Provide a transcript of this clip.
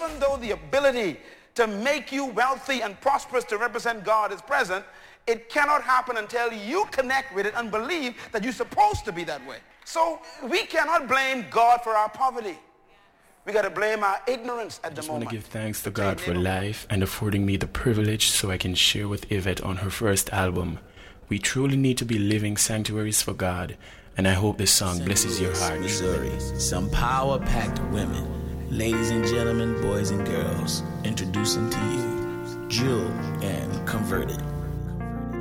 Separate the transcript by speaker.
Speaker 1: even though the ability to make you wealthy and prosperous to represent God is present, it cannot happen until you connect with it and believe that you're supposed to be that way. So we cannot blame God for our poverty. We got to blame our ignorance at the moment. I
Speaker 2: just want to give thanks to God for life and affording me the privilege so I can share with Yvette on her first album. We truly need to be living sanctuaries for God, and I hope this song blesses your heart.
Speaker 3: Missouri, some power-packed women. Ladies and gentlemen, boys and girls, introducing to you Jewel and Converted.